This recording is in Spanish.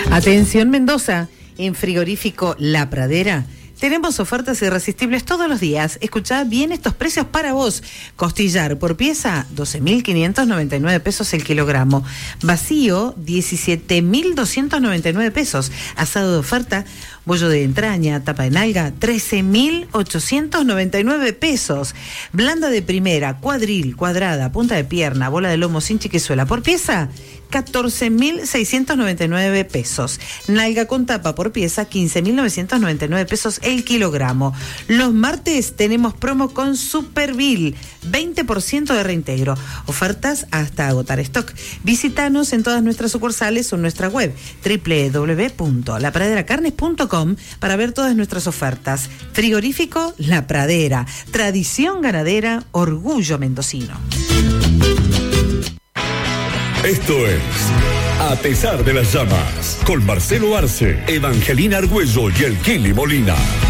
Atención Mendoza, en Frigorífico La Pradera tenemos ofertas irresistibles todos los días. Escuchá bien estos precios para vos. Costillar por pieza, 12.599 pesos el kilogramo. Vacío, 17.299 pesos. Asado de oferta, bollo de entraña, tapa de nalga, 13.899 pesos. Blanda de primera, cuadril, cuadrada, punta de pierna, bola de lomo sin chiquizuela por pieza, 14.699 pesos. Nalga con tapa por pieza, 15.999 pesos el kilogramo. Los martes tenemos promo con Superville, 20% de reintegro. Ofertas hasta agotar stock. Visítanos en todas nuestras sucursales o en nuestra web www.lapraderacarnes.com para ver todas nuestras ofertas. Frigorífico La Pradera, tradición ganadera, orgullo mendocino. Esto es A Pesar de las Llamas, con Marcelo Arce, Evangelina Argüello y el Kili Molina.